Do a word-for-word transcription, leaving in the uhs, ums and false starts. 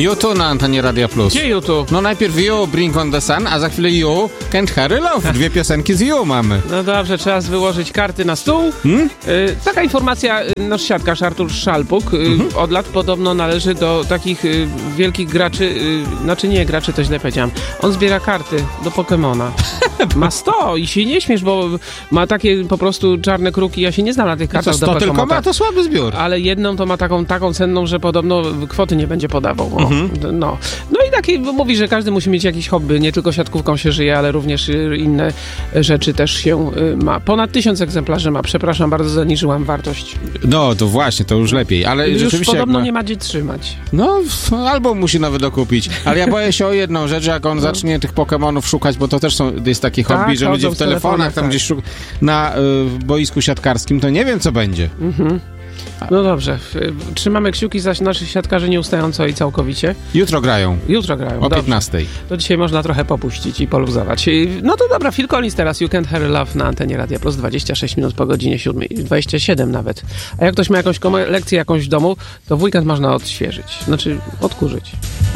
YouTube na antenie Radia Plus. Gdzie YouTube? No najpierw You, Bring on the Sun, a za chwilę You, Can't Hurry Love. Dwie piosenki z You mamy. No dobrze, trzeba wyłożyć karty na stół. Hmm? Y, taka informacja, y, nasz siatkarz Artur Szalpuk y, mhm. od lat podobno należy do takich y, wielkich graczy, y, znaczy nie graczy, to źle powiedziałam. On zbiera karty do Pokemona. Ma sto i się nie śmiesz, bo ma takie po prostu czarne kruki. Ja się nie znam na tych kartach sto do Pokemona. tylko ma, to słaby zbiór. Ale jedną to ma taką, taką cenną, że podobno kwoty nie będzie podawał. O, mhm. no. no i taki mówi, że każdy musi mieć jakieś hobby. Nie tylko siatkówką się żyje, ale również inne rzeczy też się ma. Ponad tysiąc egzemplarzy ma. Przepraszam, bardzo zaniżyłam wartość. No, to właśnie, to już lepiej. Ale już rzeczywiście podobno ma... nie ma gdzie trzymać. No, albo musi nowy dokupić. Ale ja boję się o jedną rzecz, jak on no. zacznie tych Pokemonów szukać, bo to też są, jest takie hobby, tak, że ludzie w telefonach tam tak. gdzieś szuk- na y, boisku siatkarskim, to nie wiem, co będzie. Mhm. No dobrze. Trzymamy kciuki za naszych siatkarzy nieustająco i całkowicie. Jutro grają. Jutro grają. O piętnastej. To dzisiaj można trochę popuścić i poluzować. No to dobra, Phil Collins teraz. You Can't Hurry Love na antenie Radia Plus. dwadzieścia sześć minut po godzinie siódmej. dwadzieścia siedem nawet. A jak ktoś ma jakąś lekcję jakąś w domu, to w weekend można odświeżyć. Znaczy odkurzyć.